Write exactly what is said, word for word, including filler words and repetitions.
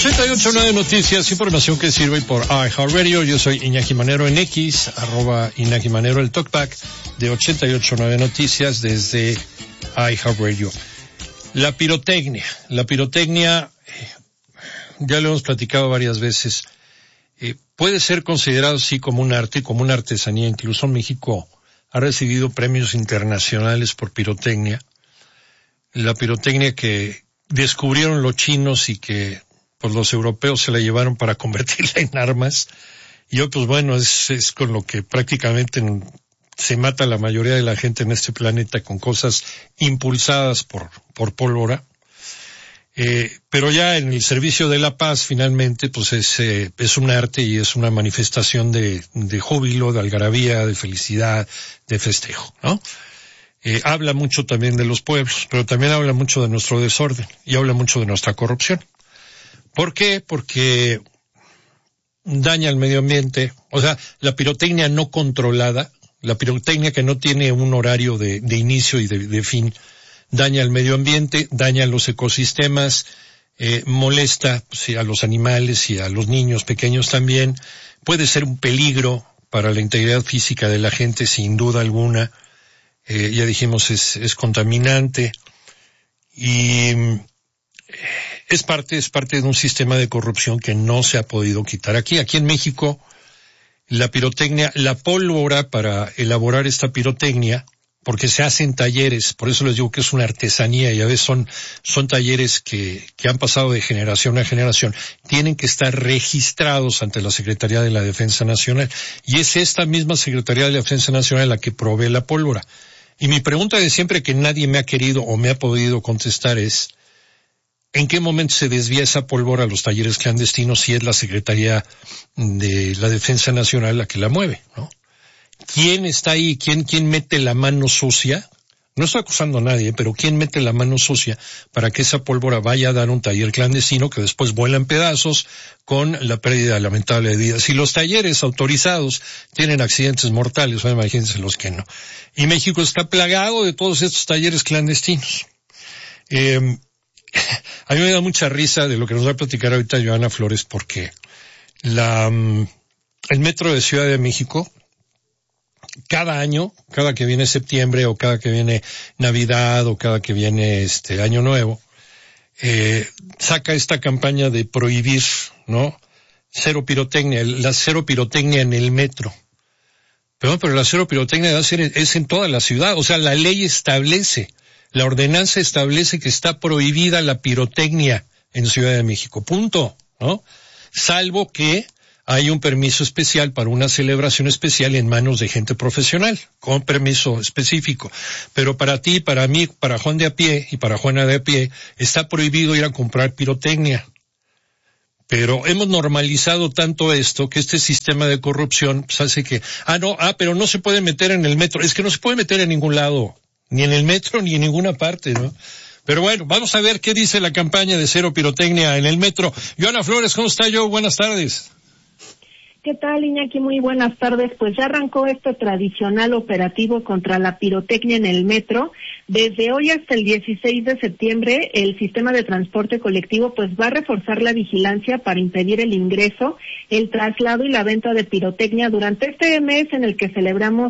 ochenta y ocho punto nueve Noticias, información que sirve por iHeartRadio. Yo soy Iñaki Manero en X, arroba Iñaki Manero, el talkback de ochenta y ocho punto nueve Noticias desde iHeartRadio. La pirotecnia. La pirotecnia, eh, ya lo hemos platicado varias veces, eh, puede ser considerado sí como un arte, como una artesanía. Incluso México ha recibido premios internacionales por pirotecnia. La pirotecnia que descubrieron los chinos y que pues los europeos se la llevaron para convertirla en armas. Y hoy, pues bueno, es, es con lo que prácticamente se mata la mayoría de la gente en este planeta, con cosas impulsadas por, por pólvora. Eh, pero ya en el servicio de la paz, finalmente, pues es, eh, es un arte y es una manifestación de, de júbilo, de algarabía, de felicidad, de festejo, ¿no? Eh, habla mucho también de los pueblos, pero también habla mucho de nuestro desorden y habla mucho de nuestra corrupción. ¿Por qué? Porque daña el medio ambiente. O sea, la pirotecnia no controlada, la pirotecnia que no tiene un horario de, de inicio y de, de fin, daña el medio ambiente, daña los ecosistemas, eh, molesta pues, a los animales y a los niños pequeños también. Puede ser un peligro para la integridad física de la gente, sin duda alguna. Eh, ya dijimos, es, es contaminante y es parte, es parte de un sistema de corrupción que no se ha podido quitar aquí. Aquí en México, la pirotecnia, la pólvora para elaborar esta pirotecnia, porque se hacen talleres, por eso les digo que es una artesanía y a veces son, son talleres que, que han pasado de generación a generación, tienen que estar registrados ante la Secretaría de la Defensa Nacional. Y es esta misma Secretaría de la Defensa Nacional la que provee la pólvora. Y mi pregunta de siempre, que nadie me ha querido o me ha podido contestar, es ¿en qué momento se desvía esa pólvora a los talleres clandestinos si es la Secretaría de la Defensa Nacional la que la mueve, ¿no? ¿Quién está ahí? ¿Quién, quién mete la mano sucia? No estoy acusando a nadie, pero ¿quién mete la mano sucia para que esa pólvora vaya a dar un taller clandestino que después vuela en pedazos con la pérdida lamentable de vidas? Si los talleres autorizados tienen accidentes mortales, bueno, imagínense los que no. Y México está plagado de todos estos talleres clandestinos. Eh, a mí me da mucha risa de lo que nos va a platicar ahorita Johanna Flores, porque la, el metro de Ciudad de México, cada año, cada que viene septiembre o cada que viene Navidad o cada que viene este Año Nuevo, eh, saca esta campaña de prohibir, ¿no? Cero pirotecnia, la cero pirotecnia en el metro. Pero, pero la cero pirotecnia debe ser, es en toda la ciudad. O sea, la ley establece, la ordenanza establece que está prohibida la pirotecnia en Ciudad de México. Punto, ¿no? Salvo que hay un permiso especial para una celebración especial en manos de gente profesional, con permiso específico. Pero para ti, para mí, para Juan de a pie y para Juana de a pie, está prohibido ir a comprar pirotecnia. Pero hemos normalizado tanto esto que este sistema de corrupción pues hace que, ah, no, ah, pero no se puede meter en el metro. Es que no se puede meter en ningún lado, ni en el metro ni en ninguna parte, ¿no? Pero bueno, vamos a ver qué dice la campaña de cero pirotecnia en el metro. Johanna Flores, ¿cómo está, yo? Buenas tardes. ¿Qué tal, Iñaki? Muy buenas tardes. Pues ya arrancó este tradicional operativo contra la pirotecnia en el metro. Desde hoy hasta el dieciséis de septiembre, el sistema de transporte colectivo pues va a reforzar la vigilancia para impedir el ingreso, el traslado y la venta de pirotecnia durante este mes en el que celebramos